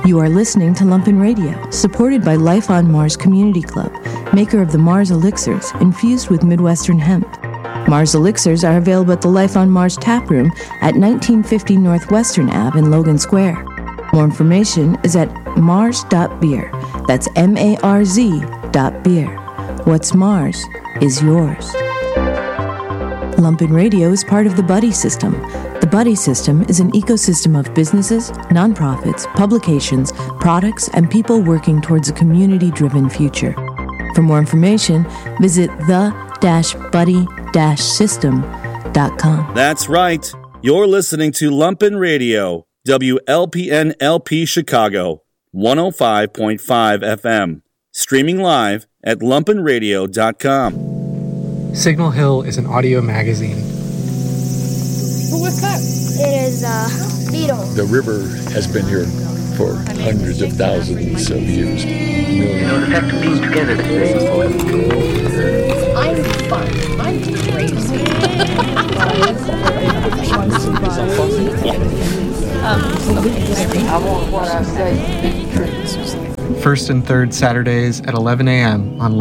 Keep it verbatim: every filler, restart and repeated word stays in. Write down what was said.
You are listening to Lumpen Radio, supported by Life on Mars Community Club, maker of the Mars Elixirs, infused with Midwestern hemp. Mars Elixirs are available at the Life on Mars tap room at nineteen fifty Northwestern Avenue in Logan Square. More information is at mars dot beer. That's M A R Z dot beer. What's Mars is yours. Lumpen Radio is part of the Buddy System. The Buddy System is an ecosystem of businesses, nonprofits, publications, products, and people working towards a community-driven future. For more information, visit the buddy system dot com. That's right. You're listening to Lumpen Radio, W L P N L P Chicago, one oh five point five F M. Streaming live at lumpen radio dot com. Signal Hill is an audio magazine. Well, what's that? It is a beetle. The river has been here for hundreds of thousands of years. Millions. You know, the fact of being together today. I'm fun. I'm crazy. I want what I say. First and third Saturdays at eleven a.m. on